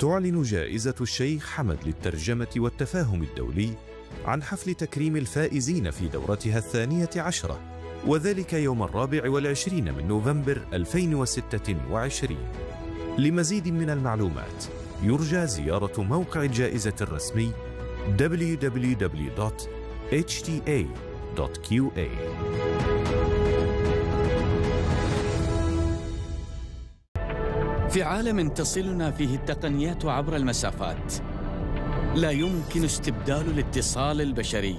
تعلن جائزة الشيخ حمد للترجمة والتفاهم الدولي عن حفل تكريم الفائزين في دورتها 12، وذلك يوم 24 من نوفمبر 2026. لمزيد من المعلومات يرجى زيارة موقع الجائزة الرسمي www.hta.qa. في عالم تصلنا فيه التقنيات عبر المسافات، لا يمكن استبدال الاتصال البشري.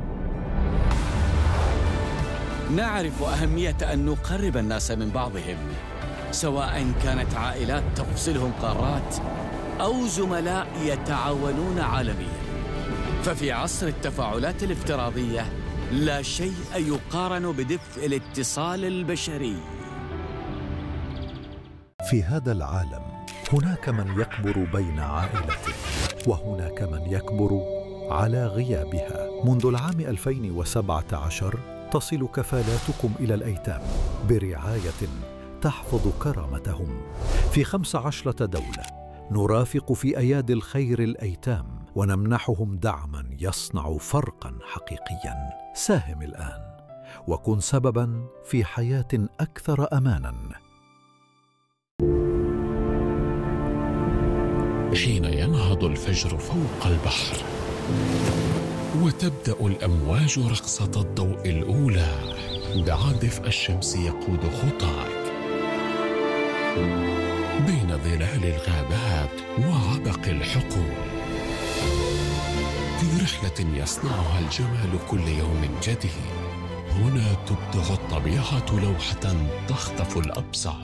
نعرف أهمية أن نقرب الناس من بعضهم، سواء كانت عائلات تفصلهم قارات أو زملاء يتعاونون عالمياً. ففي عصر التفاعلات الافتراضية لا شيء يقارن بدفء الاتصال البشري. في هذا العالم هناك من يكبر بين عائلته، وهناك من يكبر على غيابها. منذ العام 2017 تصل كفالاتكم إلى الأيتام برعاية تحفظ كرامتهم في 15 دولة. نرافق في أيادي الخير الأيتام ونمنحهم دعما يصنع فرقا حقيقيا. ساهم الآن وكن سببا في حياة أكثر أمانا. حين ينهض الفجر فوق البحر وتبدأ الأمواج رقصة الضوء الأولى، دع دفء الشمس يقود خطاك بين ظلال الغابات وعبق الحقول، في رحلة يصنعها الجمال كل يوم جديد. هنا تبدع الطبيعة لوحة تخطف الأبصار.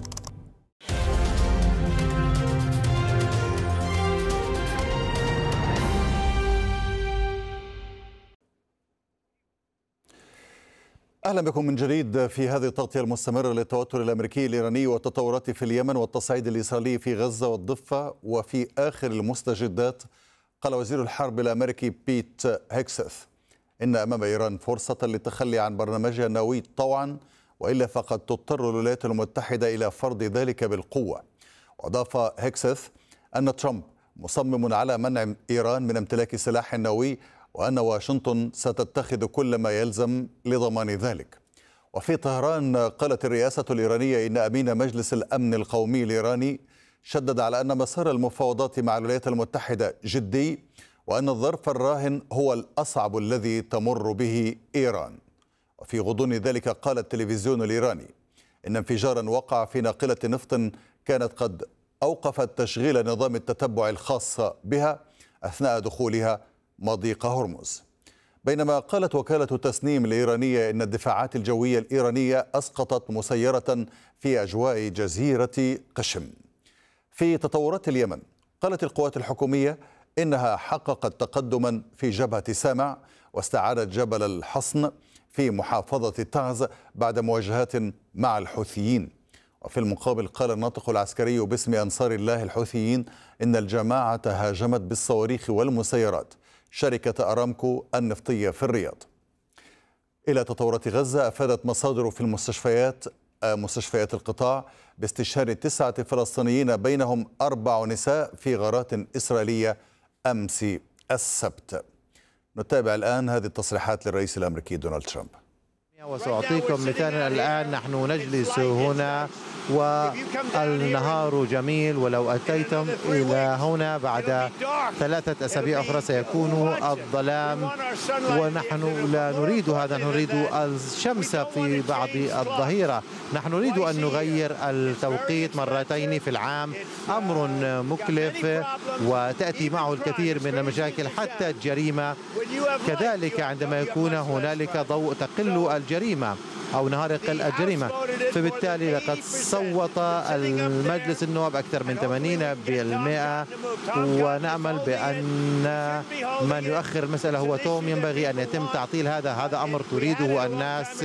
أهلا بكم من جديد في هذه التغطية المستمرة للتوتر الأمريكي الإيراني والتطورات في اليمن والتصعيد الإسرائيلي في غزة والضفة. وفي آخر المستجدات قال وزير الحرب الأمريكي بيت هيكسث إن أمام إيران فرصة للتخلي عن برنامجها النووي طوعا، وإلا فقد تضطر الولايات المتحدة إلى فرض ذلك بالقوة. وأضاف هيكسث أن ترامب مصمم على منع إيران من امتلاك سلاح نووي، وأن واشنطن ستتخذ كل ما يلزم لضمان ذلك. وفي طهران قالت الرئاسة الإيرانية إن أمين مجلس الأمن القومي الإيراني شدد على أن مسار المفاوضات مع الولايات المتحدة جدي، وأن الظرف الراهن هو الأصعب الذي تمر به إيران. وفي غضون ذلك قال التلفزيون الإيراني إن انفجارا وقع في ناقلة نفط كانت قد أوقفت تشغيل نظام التتبع الخاص بها أثناء دخولها مضيق هرمز. بينما قالت وكالة تسنيم الإيرانية إن الدفاعات الجوية الإيرانية أسقطت مسيرة في أجواء جزيرة قشم. في تطورات اليمن قالت القوات الحكومية إنها حققت تقدما في جبهة سامع واستعادت جبل الحصن في محافظة تعز بعد مواجهات مع الحوثيين. وفي المقابل قال الناطق العسكري باسم أنصار الله الحوثيين إن الجماعة هاجمت بالصواريخ والمسيرات شركة أرامكو النفطية في الرياض. إلى تطورات غزة، أفادت مصادر في مستشفيات القطاع باستشهاد 9 فلسطينيين بينهم 4 نساء في غارات إسرائيلية أمس السبت. نتابع الآن هذه التصريحات للرئيس الأمريكي دونالد ترامب. وسأعطيكم مثالا. الآن نحن نجلس هنا والنهار جميل، ولو أتيتم إلى هنا بعد 3 أسابيع أخرى سيكون الظلام، ونحن لا نريد هذا. نريد الشمس في بعض الظهيرة. نحن نريد أن نغير التوقيت مرتين في العام، أمر مكلف وتأتي معه الكثير من المشاكل حتى الجريمة. كذلك عندما يكون هنالك ضوء تقل الجريمة أو نهار يقل الجريمة. فبالتالي لقد صوت المجلس النواب أكثر من 80%، ونأمل بأن من يؤخر المسألة هو توم. ينبغي أن يتم تعطيل هذا أمر تريده الناس.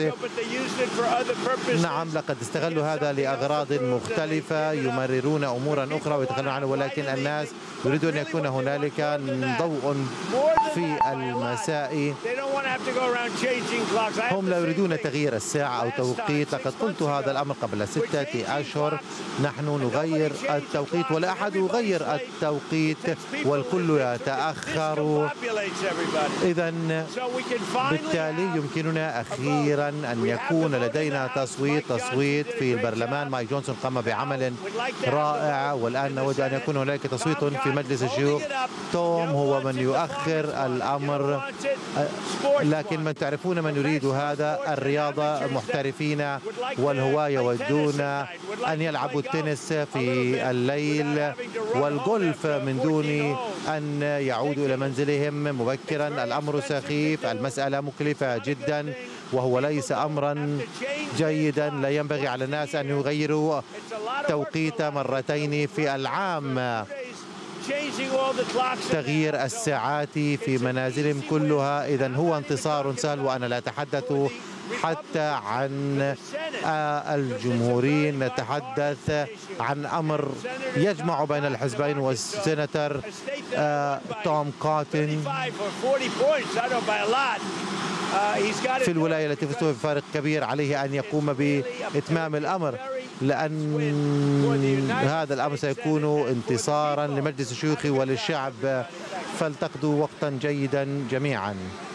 نعم، لقد استغلوا هذا لأغراض مختلفة، يمررون أمورا أخرى ويتخلون عنه، ولكن الناس يريدون أن يكون هنالك ضوء في المساء. هم لا يريدون تغيير الساعة. الساعة أو توقيت. لقد قلت هذا الأمر قبل 6 أشهر. نحن نغير التوقيت ولا أحد يغير التوقيت والكل يتأخر. إذا بالتالي يمكننا أخيرا أن يكون لدينا تصويت في البرلمان. مايك جونسون قام بعمل رائع، والآن نود أن يكون هناك تصويت في مجلس الشيوخ. توم هو من يؤخر الأمر، لكن من تعرفون من يريد هذا الرياضة محترفين والهواة يودون أن يلعبوا التنس في الليل والجولف من دون أن يعودوا إلى منزلهم مبكرا. الأمر سخيف، المسألة مكلفة جدا، وهو ليس أمرا جيدا. لا ينبغي على الناس أن يغيروا توقيت مرتين في العام. تغيير الساعات في منازلهم كلها إذا هو انتصار سهل. وأنا لا أتحدث حتى عن الجمهوريين، نتحدث عن أمر يجمع بين الحزبين. والسيناتور توم كوتن في الولاية التي فزت بفارق كبير عليه أن يقوم بإتمام الأمر، لأن هذا الأمر سيكون انتصارا لمجلس الشيوخ وللشعب. فلتقضوا وقتا جيدا جميعا.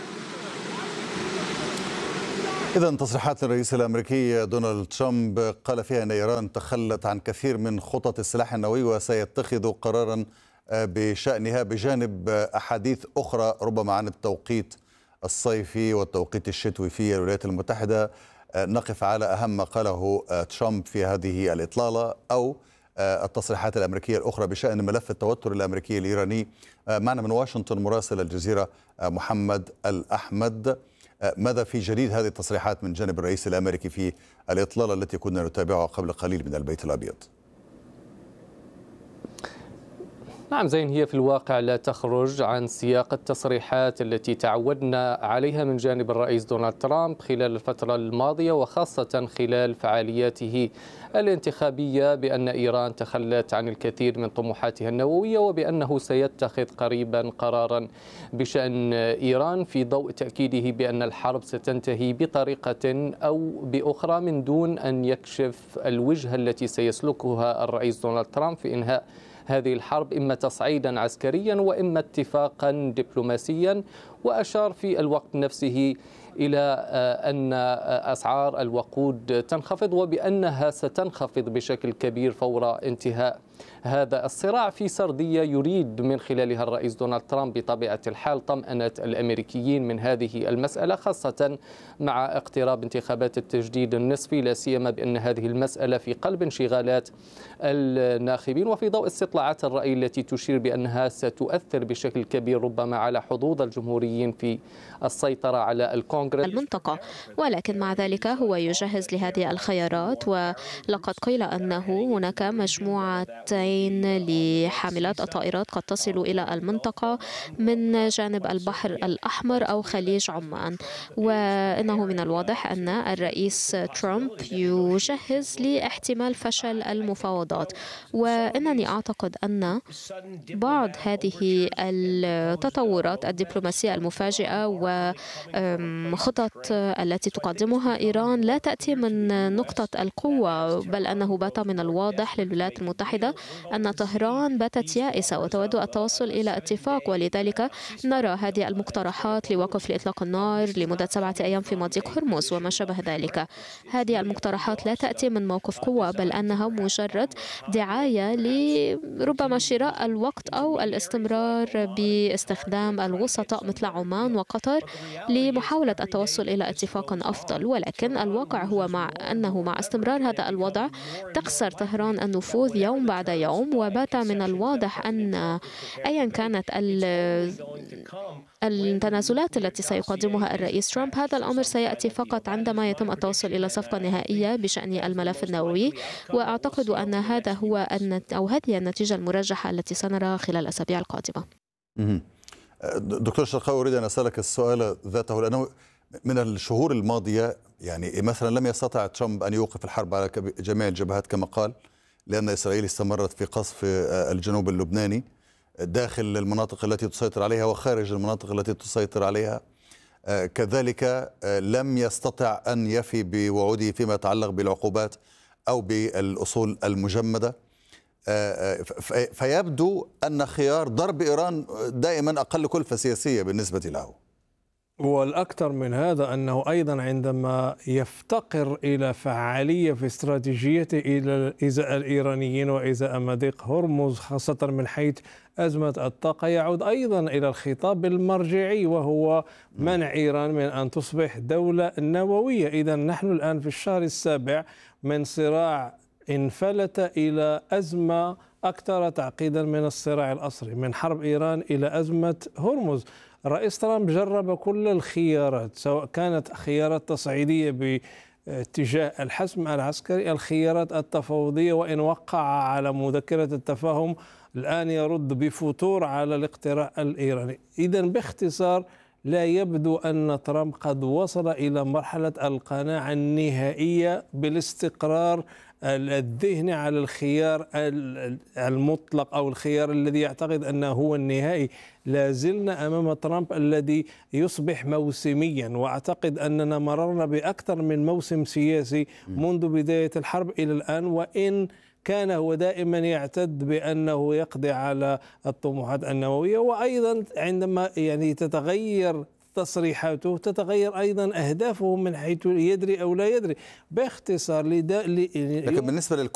إذا تصريحات الرئيس الأمريكي دونالد ترامب قال فيها أن إيران تخلت عن كثير من خطط السلاح النووي وسيتخذ قرارا بشأنها، بجانب أحاديث أخرى ربما عن التوقيت الصيفي والتوقيت الشتوي في الولايات المتحدة. نقف على أهم ما قاله ترامب في هذه الإطلالة أو التصريحات الأمريكية الأخرى بشأن ملف التوتر الأمريكي الإيراني. معنا من واشنطن مراسل الجزيرة محمد الأحمد. ماذا في جديد هذه التصريحات من جانب الرئيس الأمريكي في الإطلالة التي كنا نتابعها قبل قليل من البيت الأبيض؟ نعم زين، هي في الواقع لا تخرج عن سياق التصريحات التي تعودنا عليها من جانب الرئيس دونالد ترامب خلال الفترة الماضية، وخاصة خلال فعالياته الانتخابية، بأن إيران تخلت عن الكثير من طموحاتها النووية، وبأنه سيتخذ قريبا قرارا بشأن إيران، في ضوء تأكيده بأن الحرب ستنتهي بطريقة أو بأخرى من دون أن يكشف الوجهة التي سيسلكها الرئيس دونالد ترامب في إنهاء هذه الحرب، إما تصعيدا عسكريا وإما اتفاقا دبلوماسيا. وأشار في الوقت نفسه إلى أن أسعار الوقود تنخفض، وبأنها ستنخفض بشكل كبير فور انتهاء هذا الصراع، في سردية يريد من خلالها الرئيس دونالد ترامب بطبيعة الحال طمأنة الأمريكيين من هذه المسألة، خاصة مع اقتراب انتخابات التجديد النصفي، لا سيما بأن هذه المسألة في قلب انشغالات الناخبين، وفي ضوء استطلاعات الرأي التي تشير بأنها ستؤثر بشكل كبير ربما على حظوظ الجمهوريين في السيطرة على الكونغرس المنطقة. ولكن مع ذلك هو يجهز لهذه الخيارات، ولقد قيل أنه هناك مجموعتين لحاملات الطائرات قد تصل إلى المنطقة من جانب البحر الأحمر أو خليج عمان. وإنه من الواضح أن الرئيس ترامب يجهز لاحتمال فشل المفاوضات، وإنني أعتقد أن بعض هذه التطورات الدبلوماسية المفاجئة وخطط التي تقدمها إيران لا تأتي من نقطة القوة، بل أنه بات من الواضح للولايات المتحدة أن طهران باتت يائسة وتود التوصل إلى اتفاق، ولذلك نرى هذه المقترحات لوقف لإطلاق النار لمدة 7 أيام في مضيق هرمز وما شابه ذلك. هذه المقترحات لا تأتي من موقف قوة، بل أنها مجرد دعاية لربما شراء الوقت أو الاستمرار باستخدام الوسطاء مثل عمان وقطر لمحاولة التوصل إلى اتفاق أفضل. ولكن الواقع هو أنه مع استمرار هذا الوضع تخسر طهران النفوذ يوم بعد يوم، وبات من الواضح أن أيا كانت التنازلات التي سيقدمها الرئيس ترامب، هذا الأمر سيأتي فقط عندما يتم التوصل إلى صفقة نهائية بشأن الملف النووي. وأعتقد أن هذا هو أو هذه النتيجة المرجحة التي سنراها خلال الأسابيع القادمة. دكتور شرقاوي، أريد أن أسألك السؤال ذاته، لأنه من الشهور الماضية يعني مثلا لم يستطع ترامب أن يوقف الحرب على جميع الجبهات كما قال، لأن إسرائيل استمرت في قصف الجنوب اللبناني داخل المناطق التي تسيطر عليها وخارج المناطق التي تسيطر عليها. كذلك لم يستطع أن يفي بوعوده فيما يتعلق بالعقوبات أو بالأصول المجمدة. فيبدو أن خيار ضرب إيران دائما أقل كلفة سياسية بالنسبة له. والأكثر من هذا أنه أيضا عندما يفتقر إلى فعالية في استراتيجيته إلى إزاء الإيرانيين وإزاء مضيق هرمز، خاصة من حيث أزمة الطاقة، يعود أيضا إلى الخطاب المرجعي وهو منع إيران من أن تصبح دولة نووية. إذا نحن الآن في الشهر السابع من صراع انفلت إلى أزمة أكثر تعقيدا من الصراع الأصلي، من حرب إيران إلى أزمة هرمز. الرئيس ترامب جرب كل الخيارات، سواء كانت خيارات تصعيدية باتجاه الحسم العسكري، الخيارات التفاوضية، وإن وقع على مذكرة التفاهم الآن يرد بفتور على الاقتراع الإيراني. إذا باختصار لا يبدو أن ترامب قد وصل إلى مرحلة القناعة النهائية بالاستقرار الذهني على الخيار المطلق أو الخيار الذي يعتقد أنه هو النهائي. لا زلنا أمام ترامب الذي يصبح موسميا، وأعتقد أننا مررنا بأكثر من موسم سياسي منذ بداية الحرب إلى الآن، وإن كان هو دائما يعتد بأنه يقضي على الطموحات النووية. وأيضا عندما تتغير تصريحاته تتغير أيضا أهدافه من حيث يدري أو لا يدري. باختصار لكن بالنسبة